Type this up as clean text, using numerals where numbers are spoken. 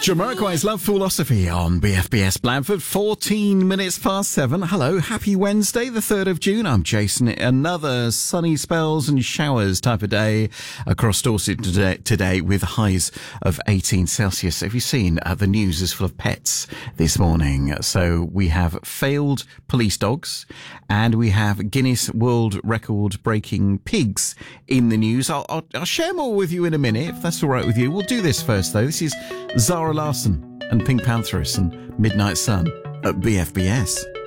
Jamiroquai's Love Philosophy on BFBS Blandford, 14 minutes past 7. Hello, happy Wednesday, the 3rd of June. I'm Jason. Another sunny spells and showers type of day across Dorset today with highs of 18 Celsius. Have you seen the news is full of pets this morning? So we have failed police dogs and we have Guinness World Record breaking pigs in the news. I'll share more with you in a minute, if that's all right with you. We'll do this first, though. This is Zara Larsson and Pink Panthers and Midnight Sun at BFBS.